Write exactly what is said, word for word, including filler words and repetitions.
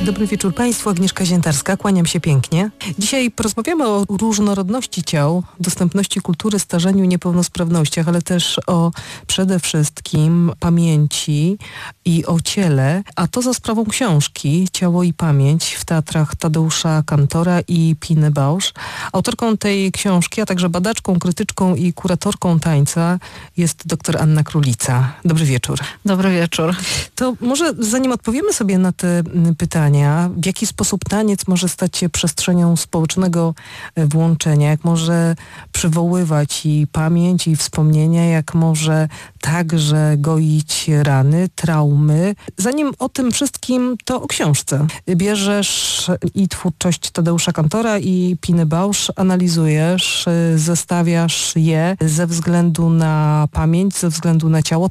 Dobry wieczór Państwu, Agnieszka Ziętarska, kłaniam się pięknie. Dzisiaj porozmawiamy o różnorodności ciał, dostępności kultury, starzeniu i niepełnosprawnościach, ale też o przede wszystkim pamięci i o ciele, a to za sprawą książki Ciało i pamięć w teatrach Tadeusza Kantora i Piny Bausch. Autorką tej książki, a także badaczką, krytyczką i kuratorką tańca jest dr Anna Królica. Dobry wieczór. Dobry wieczór. To może zanim odpowiemy sobie na te pytania, w jaki sposób taniec może stać się przestrzenią społecznego włączenia, jak może przywoływać i pamięć, i wspomnienia, jak może także goić rany, traumy. Zanim o tym wszystkim, to o książce. Bierzesz i twórczość Tadeusza Kantora i Piny Bausch, analizujesz, zestawiasz je ze względu na pamięć, ze względu na ciało.